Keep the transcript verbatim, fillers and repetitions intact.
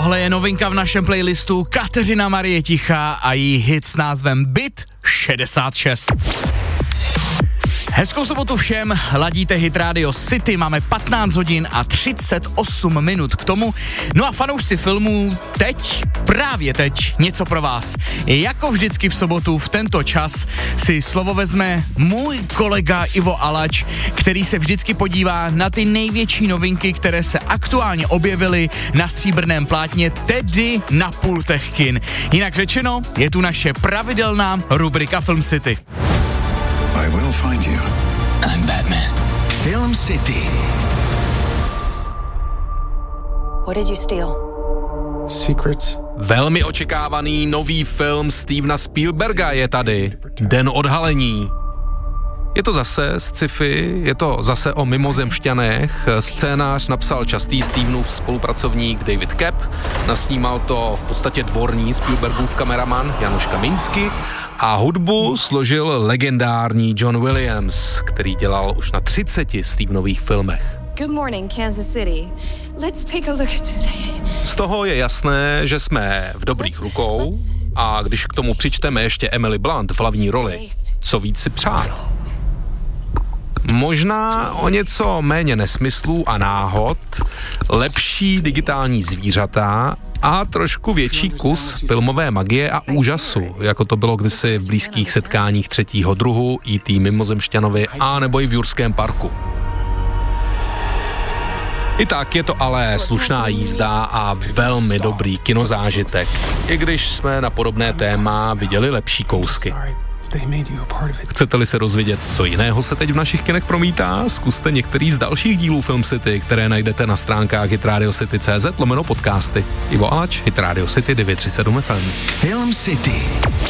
Tohle je novinka v našem playlistu Kateřina Marie Tichá a její hit s názvem Byt šedesát šest. Hezkou sobotu všem, ladíte Hit Radio City, máme patnáct hodin a třicet osm minut k tomu. No a fanoušci filmů, teď, právě teď, něco pro vás. Jako vždycky v sobotu v tento čas si slovo vezme můj kolega Ivo Alač, který se vždycky podívá na ty největší novinky, které se aktuálně objevily na stříbrném plátně, tedy na pultech kin. Jinak řečeno, je tu naše pravidelná rubrika Film City. I will find you. I'm Batman. Film City. What did you steal? Secrets. Velmi očekávaný nový film Stevena Spielberga je tady. Den odhalení. Je to zase sci-fi, je to zase o mimozemšťanech. Scénář napsal častý Stevenův spolupracovník David Koepp. Nasnímal to v podstatě dvorní Spielbergův kameraman Janusz Kaminski. A hudbu složil legendární John Williams, který dělal už na třiceti Stevenových filmech. Good morning, Kansas City. Let's take a look at today. Z toho je jasné, že jsme v dobrých rukou a když k tomu přičteme ještě Emily Blunt v hlavní roli, co víc si přát. Možná o něco méně nesmyslů a náhod, lepší digitální zvířata a trošku větší kus filmové magie a úžasu, jako to bylo kdysi v blízkých setkáních třetího druhu, í té mimozemšťanovi a nebo i v Jurském parku. I tak je to ale slušná jízda a velmi dobrý kinozážitek, i když jsme na podobné téma viděli lepší kousky. Chcete-li se dozvědět, co jiného se teď v našich kinech promítá, zkuste některý z dalších dílů Film City, které najdete na stránkách hitradiocity tečka cé zet lomeno podcasty. Ivo Alač, Hit Radio City devět tři sedm ef em. Film City.